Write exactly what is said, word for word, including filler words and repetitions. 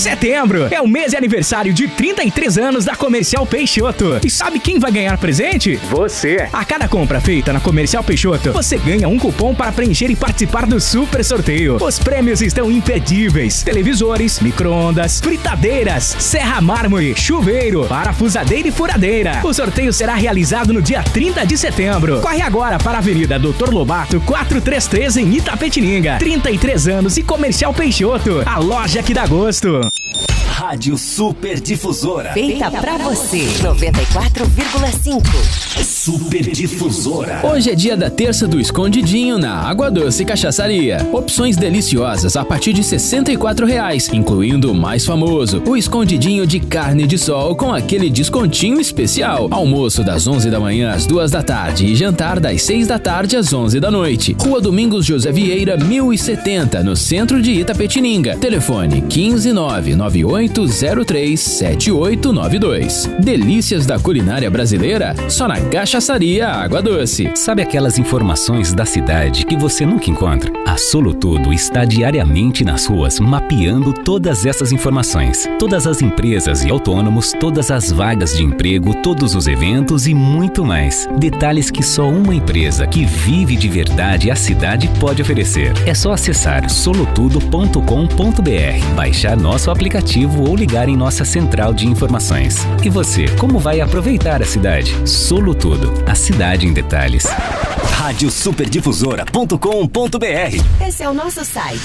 Setembro é o mês de aniversário de trinta e três anos da Comercial Peixoto. E sabe quem vai ganhar presente? Você! A cada compra feita na Comercial Peixoto, você ganha um cupom para preencher e participar do super sorteio. Os prêmios estão imperdíveis: televisores, micro-ondas, fritadeiras, serra mármore, chuveiro, parafusadeira e furadeira. O sorteio será realizado no dia trinta de setembro. Corre agora para a Avenida doutor Lobato quatrocentos e trinta e três em Itapetininga. trinta e três anos e Comercial Peixoto, a loja que dá gosto. Rádio Super Difusora. Feita pra você. noventa e quatro vírgula cinco. Super Difusora. Hoje é dia da terça do escondidinho na Água Doce Cachaçaria. Opções deliciosas a partir de sessenta e quatro reais, incluindo o mais famoso, o escondidinho de carne de sol com aquele descontinho especial. Almoço das onze da manhã às duas da tarde e jantar das seis da tarde às onze da noite. Rua Domingos José Vieira, mil e setenta, no centro de Itapetininga. Telefone quinze nove nove oito zero três sete oito nove dois. Delícias da culinária brasileira, só na Cachaçaria Água Doce. Sabe aquelas informações da cidade que você nunca encontra? A Solutudo está diariamente nas ruas mapeando todas essas informações. Todas as empresas e autônomos, todas as vagas de emprego, todos os eventos e muito mais. Detalhes que só uma empresa que vive de verdade a cidade pode oferecer. É só acessar solutudo ponto com ponto br, baixar nosso aplicativo ou ligar em nossa central de informações. E você, como vai aproveitar a cidade? Solutudo, a cidade em detalhes. rádio super difusora ponto com ponto br. Esse é o nosso site,